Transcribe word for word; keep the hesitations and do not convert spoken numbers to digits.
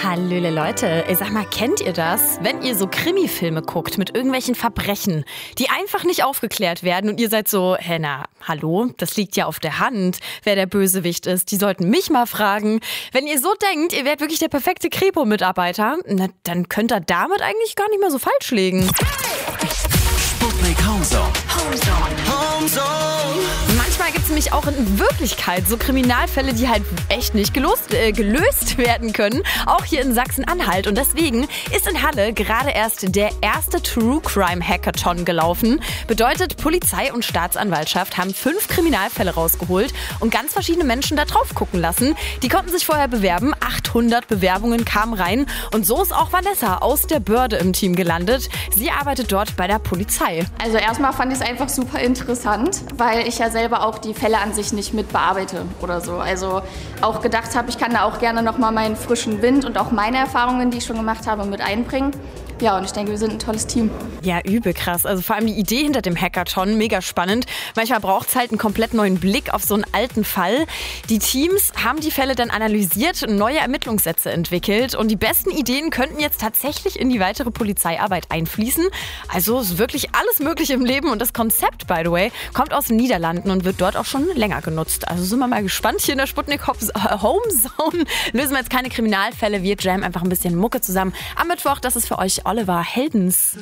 Hallöle Leute, ich sag mal, kennt ihr das? Wenn ihr so Krimi-Filme guckt mit irgendwelchen Verbrechen, die einfach nicht aufgeklärt werden und ihr seid so, hä, na, hallo, das liegt ja auf der Hand, wer der Bösewicht ist, die sollten mich mal fragen. Wenn ihr so denkt, ihr wärt wirklich der perfekte Kripo-Mitarbeiter, na, dann könnt ihr damit eigentlich gar nicht mehr so falsch liegen. Sputnik Homezone. Homezone. Homezone. Manchmal gibt es nämlich auch in Wirklichkeit so Kriminalfälle, die halt echt nicht gelost, äh, gelöst werden können. Auch hier in Sachsen-Anhalt. Und deswegen ist in Halle gerade erst der erste True Crime Hackathon gelaufen. Bedeutet, Polizei und Staatsanwaltschaft haben fünf Kriminalfälle rausgeholt und ganz verschiedene Menschen da drauf gucken lassen. Die konnten sich vorher bewerben. achthundert Bewerbungen kamen rein. Und so ist auch Vanessa aus der Börde im Team gelandet. Sie arbeitet dort bei der Polizei. Also erstmal fand ich es einfach super interessant, weil ich ja selber auch die Fälle an sich nicht mit bearbeite oder so. Also auch gedacht habe, ich kann da auch gerne nochmal meinen frischen Wind und auch meine Erfahrungen, die ich schon gemacht habe, mit einbringen. Ja, und ich denke, wir sind ein tolles Team. Ja, übel krass. Also vor allem die Idee hinter dem Hackathon, mega spannend. Manchmal braucht es halt einen komplett neuen Blick auf so einen alten Fall. Die Teams haben die Fälle dann analysiert, neue Ermittlungssätze entwickelt und die besten Ideen könnten jetzt tatsächlich in die weitere Polizeiarbeit einfließen. Also ist wirklich alles möglich im Leben und das Konzept, by the way, kommt aus den Niederlanden und wird dort auch schon länger genutzt. Also sind wir mal gespannt. Hier in der Sputnik Homezone lösen wir jetzt keine Kriminalfälle. Wir jammen einfach ein bisschen Mucke zusammen. Am Mittwoch, das ist für euch Oliver Heldens.